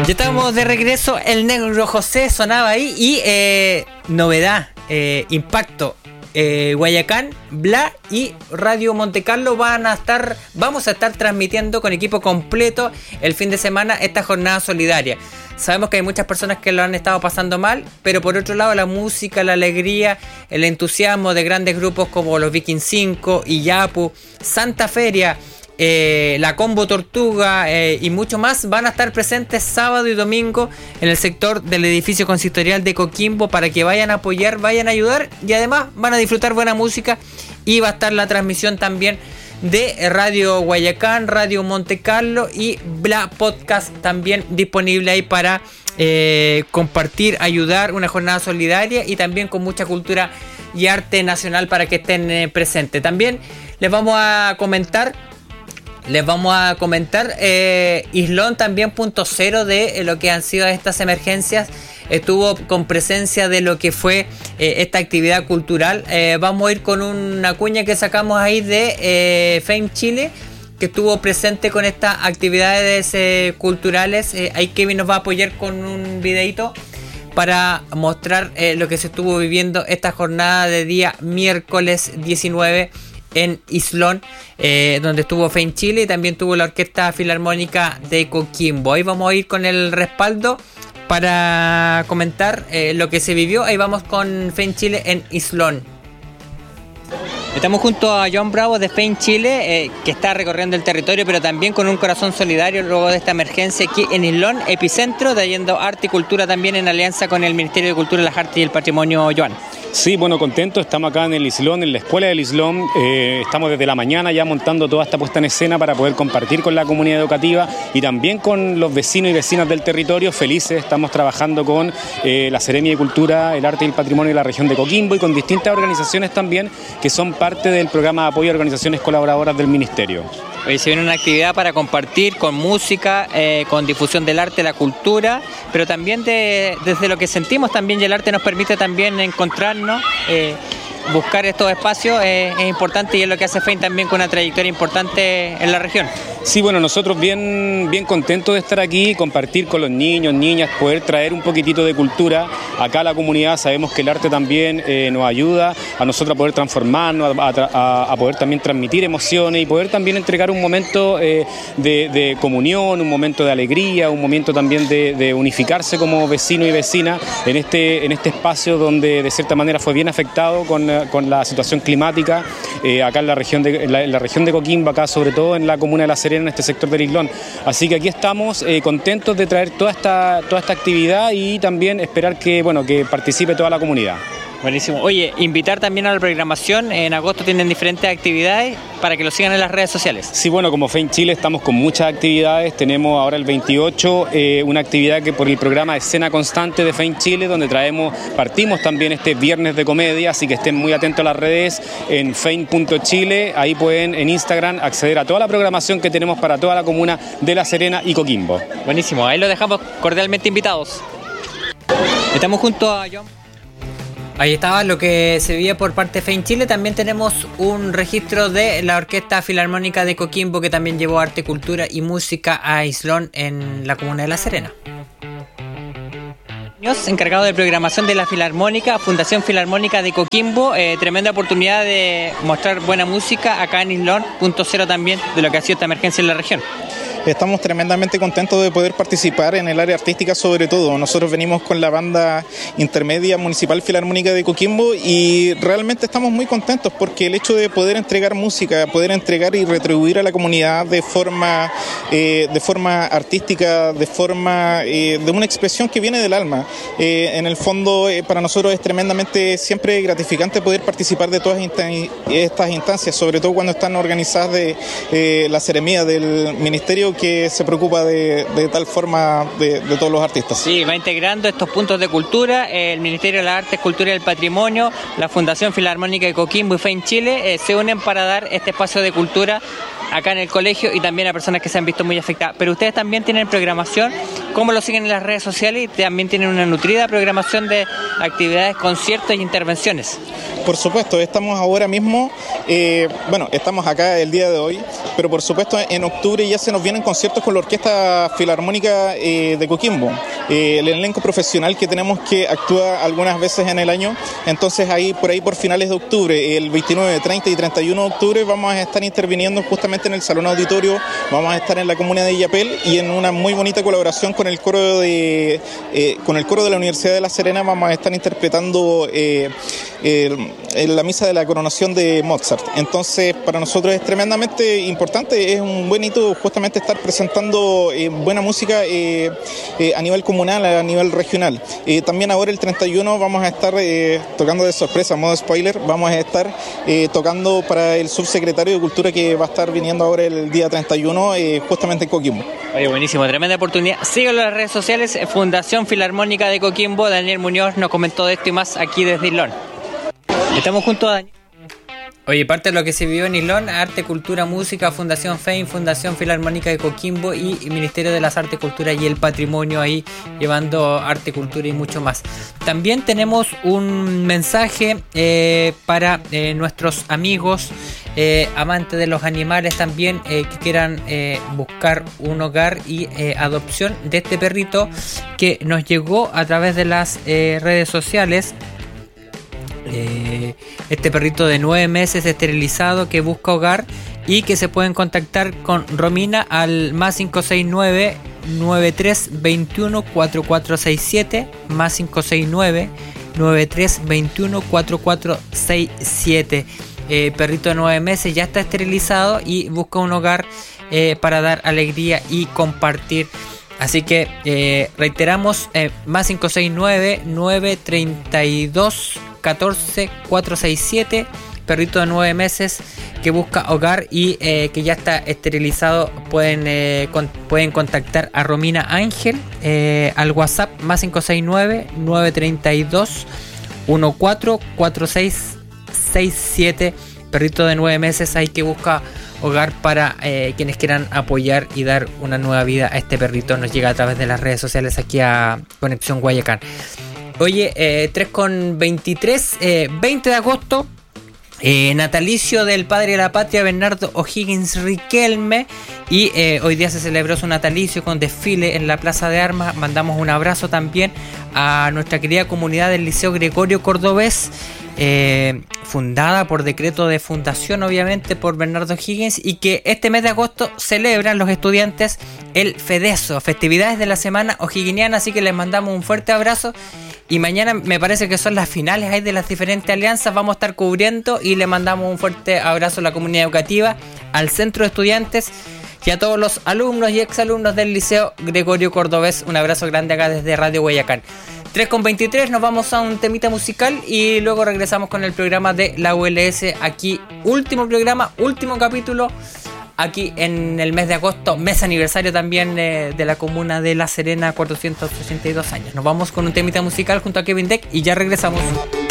Ya estamos de regreso, el Negro José sonaba ahí y novedad, impacto, Guayacán, Bla y Radio Montecarlo vamos a estar transmitiendo con equipo completo el fin de semana esta jornada solidaria. Sabemos que hay muchas personas que lo han estado pasando mal, pero por otro lado la música, la alegría, el entusiasmo de grandes grupos como los Viking 5, Iyapu, Santa Feria, la Combo Tortuga y mucho más van a estar presentes sábado y domingo en el sector del edificio consistorial de Coquimbo para que vayan a apoyar, vayan a ayudar y además van a disfrutar buena música. Y va a estar la transmisión también de Radio Guayacán, Radio Montecarlo y Bla Podcast también disponible ahí para compartir, ayudar, una jornada solidaria y también con mucha cultura y arte nacional para que estén presentes. También les vamos a comentar Islón también .0 de lo que han sido estas emergencias. Estuvo con presencia de lo que fue esta actividad cultural. Vamos a ir con una cuña que sacamos ahí de Fame Chile, que estuvo presente con estas actividades culturales. Ahí Kevin nos va a apoyar con un videito para mostrar lo que se estuvo viviendo esta jornada de día miércoles 19 en Islón, donde estuvo Fame Chile y también tuvo la Orquesta Filarmónica de Coquimbo. Ahí vamos a ir con el respaldo para comentar lo que se vivió. Ahí vamos con Fame Chile en Islón. Estamos junto a Joan Bravo de Fame Chile, que está recorriendo el territorio, pero también con un corazón solidario luego de esta emergencia aquí en Islón, epicentro, trayendo arte y cultura también en alianza con el Ministerio de Cultura, las Artes y el Patrimonio. Joan. Sí, bueno, contento. Estamos acá en el Islón, en la Escuela del Islón. Estamos desde la mañana ya montando toda esta puesta en escena para poder compartir con la comunidad educativa y también con los vecinos y vecinas del territorio. Felices, estamos trabajando con la Seremia de Cultura, el Arte y el Patrimonio de la región de Coquimbo y con distintas organizaciones también que son parte del programa de apoyo a organizaciones colaboradoras del Ministerio. Hoy se viene una actividad para compartir con música, con difusión del arte, la cultura, pero también desde lo que sentimos también, y el arte nos permite también encontrarnos, buscar estos espacios es importante y es lo que hace Fame también con una trayectoria importante en la región. Sí, bueno, nosotros bien contentos de estar aquí, compartir con los niños, niñas, poder traer un poquitito de cultura acá a la comunidad. Sabemos que el arte también nos ayuda a nosotros a poder transformarnos, a poder también transmitir emociones y poder también entregar un momento de comunión, un momento de alegría, un momento también de unificarse como vecino y vecina en este espacio donde de cierta manera fue bien afectado con la situación climática acá en la región de Coquimbo, acá sobre todo en la comuna de La Serena, en este sector del Islón. Así que aquí estamos contentos de traer toda esta actividad y también esperar que participe toda la comunidad. Buenísimo. Oye, invitar también a la programación. En agosto tienen diferentes actividades para que lo sigan en las redes sociales. Sí, bueno, como Fame Chile estamos con muchas actividades. Tenemos ahora el 28 una actividad que por el programa Escena Constante de Fame Chile, donde partimos también este viernes de comedia, así que estén muy atentos a las redes en fame.chile. Ahí pueden en Instagram acceder a toda la programación que tenemos para toda la comuna de La Serena y Coquimbo. Buenísimo, ahí lo dejamos cordialmente invitados. Estamos junto a John. Ahí estaba lo que se veía por parte de Fame Chile. También tenemos un registro de la Orquesta Filarmónica de Coquimbo, que también llevó arte, cultura y música a Islón en la comuna de La Serena. Encargado de programación de la Filarmónica, Fundación Filarmónica de Coquimbo, tremenda oportunidad de mostrar buena música acá en Islón, .0 también de lo que ha sido esta emergencia en la región. Estamos tremendamente contentos de poder participar en el área artística sobre todo. Nosotros venimos con la banda intermedia Municipal Filarmónica de Coquimbo y realmente estamos muy contentos porque el hecho de poder entregar música, poder entregar y retribuir a la comunidad de forma artística, de una expresión que viene del alma. En el fondo para nosotros es tremendamente siempre gratificante poder participar de todas estas instancias, sobre todo cuando están organizadas de la Seremía del Ministerio, que se preocupa de tal forma de todos los artistas. Sí, va integrando estos puntos de cultura, el Ministerio de las Artes, Cultura y el Patrimonio, la Fundación Filarmónica de Coquimbo y Fame Chile se unen para dar este espacio de cultura acá en el colegio y también a personas que se han visto muy afectadas. Pero ustedes también tienen programación, ¿cómo lo siguen en las redes sociales? Y también tienen una nutrida programación de actividades, conciertos e intervenciones. Por supuesto, estamos ahora mismo, estamos acá el día de hoy, pero por supuesto en octubre ya se nos vienen conciertos con la Orquesta Filarmónica de Coquimbo, el elenco profesional que tenemos que actúa algunas veces en el año. Entonces por ahí por finales de octubre, el 29, 30 y 31 de octubre vamos a estar interviniendo justamente en el Salón Auditorio, vamos a estar en la comuna de Illapel y en una muy bonita colaboración con el coro de la Universidad de La Serena vamos a estar interpretando la misa de la coronación de Mozart. Entonces para nosotros es tremendamente importante, es un buen hito justamente estar presentando buena música a nivel comunal, a nivel regional. También ahora el 31 vamos a estar tocando de sorpresa, modo spoiler, vamos a estar tocando para el subsecretario de Cultura que va a estar viniendo ahora el día 31 justamente en Coquimbo. Oye, buenísimo, tremenda oportunidad. Síganlo en las redes sociales, Fundación Filarmónica de Coquimbo. Daniel Muñoz nos comentó de esto y más aquí desde Islón. Estamos junto a Daniel. Oye, parte de lo que se vivió en Islón, Arte, Cultura, Música, Fundación FEIN, Fundación Filarmónica de Coquimbo y Ministerio de las Artes, Cultura y el Patrimonio ahí llevando arte, cultura y mucho más. También tenemos un mensaje para nuestros amigos amantes de los animales también que quieran buscar un hogar y adopción de este perrito que nos llegó a través de las redes sociales. Este perrito de 9 meses esterilizado que busca hogar y que se pueden contactar con Romina al más 569 9321 4467 más 569 9321 4467. Perrito de 9 meses ya está esterilizado y busca un hogar para dar alegría y compartir. Así que reiteramos, más 569 932 14 467, perrito de 9 meses que busca hogar y que ya está esterilizado. Pueden contactar a Romina Ángel al WhatsApp más 569 932 14 4667, perrito de 9 meses ahí que busca hogar para quienes quieran apoyar y dar una nueva vida a este perrito. Nos llega a través de las redes sociales aquí a Conexión Guayacán. Oye, 3:23, 20 de agosto, natalicio del padre de la patria Bernardo O'Higgins Riquelme, y hoy día se celebró su natalicio con desfile en la Plaza de Armas. Mandamos un abrazo también a nuestra querida comunidad del Liceo Gregorio Cordobés, fundada por decreto de fundación obviamente por Bernardo O'Higgins, y que este mes de agosto celebran los estudiantes el FEDESO, festividades de la semana o'higginiana. Así que les mandamos un fuerte abrazo y mañana me parece que son las finales ahí de las diferentes alianzas, vamos a estar cubriendo, y le mandamos un fuerte abrazo a la comunidad educativa, al centro de estudiantes y a todos los alumnos y exalumnos del Liceo Gregorio Cordobés. Un abrazo grande acá desde Radio Guayacán. 3:23, nos vamos a un temita musical y luego regresamos con el programa de la ULS. Aquí, último programa, último capítulo, aquí en el mes de agosto, mes aniversario también de la comuna de La Serena, 482 años. Nos vamos con un temita musical junto a Kevin Deck y ya regresamos.